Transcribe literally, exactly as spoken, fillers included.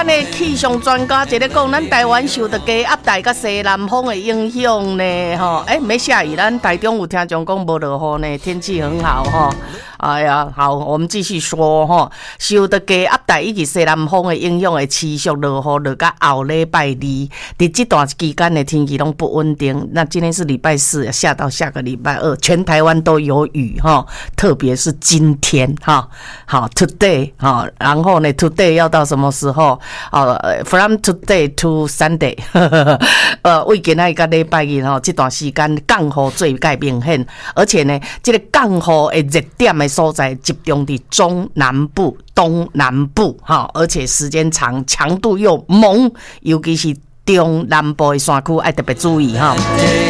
咱的气象专家一咧讲，咱台湾受到低压带甲西南风的影响呢，吼，哎，没下雨，咱台中有听众讲无落雨呢，天气很好吼。哎呀，好，我们继续说吼，受到低压带以及西南风的影响，会持续落雨，落到后礼拜二。伫这段期间的天气拢不稳定。那今天是礼拜四，下到下个礼拜二，全台湾都有雨哈，特别是今天哈，好 today 哈，然后呢 today 要到什么时候？哦 ，from today to Sunday， 呃，为今仔个礼拜日吼，这段时间降雨最介明显，而且呢，这个降雨的热点的所在集中伫中南部、东南部哈，而且时间长，强度又猛，尤其是中南部的山区，要特别注意哈。